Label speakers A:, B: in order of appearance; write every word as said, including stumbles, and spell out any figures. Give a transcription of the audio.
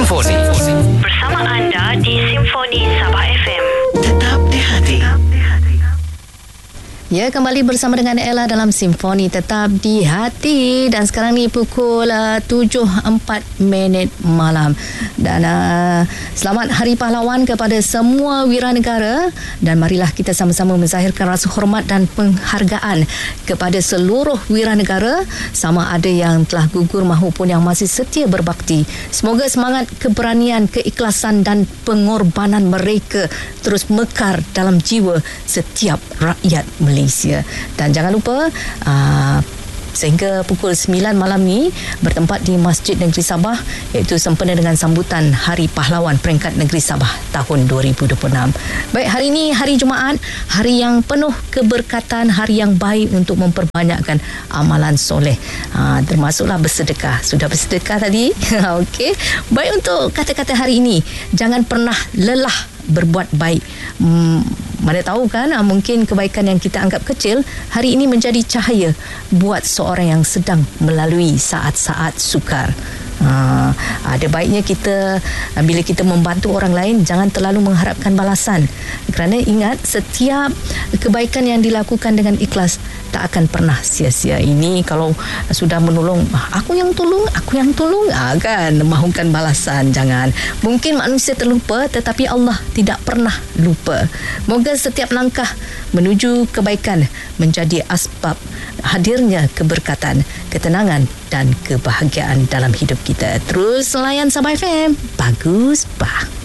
A: Simfoni.
B: Bersama anda di Simfoni Sabah F M.
A: Tetap di hati.
C: Ya, kembali bersama dengan Ella dalam Simfoni Tetap di Hati. Dan sekarang ni pukul uh, tujuh empat minit malam. Dan uh, selamat Hari Pahlawan kepada semua wiranegara. Dan marilah kita sama-sama menzahirkan rasa hormat dan penghargaan kepada seluruh wiranegara, sama ada yang telah gugur maupun yang masih setia berbakti. Semoga semangat, keberanian, keikhlasan dan pengorbanan mereka terus mekar dalam jiwa setiap rakyat Malaysia. Malaysia. Dan jangan lupa uh, sehingga pukul sembilan malam ni bertempat di Masjid Negeri Sabah, iaitu sempena dengan sambutan Hari Pahlawan Peringkat Negeri Sabah tahun dua ribu dua puluh enam. Baik, hari ini hari Jumaat, hari yang penuh keberkatan, hari yang baik untuk memperbanyakkan amalan soleh, ha, termasuklah bersedekah. Sudah bersedekah tadi? Okey. Baik, untuk kata-kata hari ini, jangan pernah lelah berbuat baik. Hmm, mana tahu kan, mungkin kebaikan yang kita anggap kecil hari ini menjadi cahaya buat seorang yang sedang melalui saat-saat sukar. Ha, ada baiknya kita, bila kita membantu orang lain, jangan terlalu mengharapkan balasan, kerana ingat, setiap kebaikan yang dilakukan dengan ikhlas tak akan pernah sia-sia. Ini kalau sudah menolong, aku yang tolong, aku yang tolong, ha, kan, mahukan balasan. Jangan. Mungkin manusia terlupa, tetapi Allah tidak pernah lupa. Moga setiap langkah menuju kebaikan menjadi asbab hadirnya keberkatan, ketenangan dan kebahagiaan dalam hidup kita. Terus layan Sabah F M. Bagus, bah.